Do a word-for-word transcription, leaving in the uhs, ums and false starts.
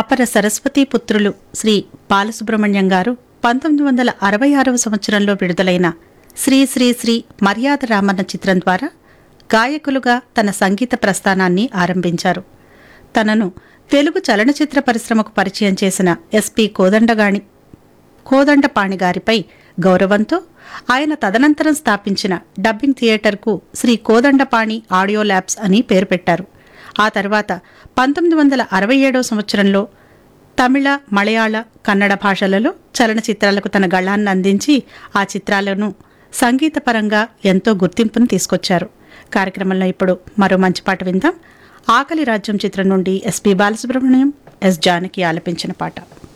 కాపర సరస్వతీ పుత్రులు శ్రీ బాలసుబ్రహ్మణ్యం గారు పంతొమ్మిది వందల అరవై ఆరవ సంవత్సరంలో విడుదలైన శ్రీ శ్రీ శ్రీ మర్యాద రామన్న చిత్రం ద్వారా గాయకులుగా తన సంగీత ప్రస్థానాన్ని ఆరంభించారు. తనను తెలుగు చలనచిత్ర పరిశ్రమకు పరిచయం చేసిన ఎస్పి కోదండగాణి కోదండపాణి గారిపై గౌరవంతో ఆయన తదనంతరం స్థాపించిన dubbing థియేటర్కు Shri Kodandapani audio labs అని పేరు పెట్టారు. ఆ తర్వాత పంతొమ్మిది వందల అరవై ఏడవ సంవత్సరంలో తమిళ, మలయాళ, కన్నడ భాషలలో చలనచిత్రాలకు తన గళాన్ని అందించి ఆ చిత్రాలను సంగీతపరంగా ఎంతో గుర్తింపును తీసుకొచ్చారు. కార్యక్రమంలో ఇప్పుడు మరో మంచి పాట విందాం. ఆకలి రాజ్యం చిత్రం నుండి ఎస్పి బాలసుబ్రహ్మణ్యం, ఎస్ జానకి ఆలపించిన పాట.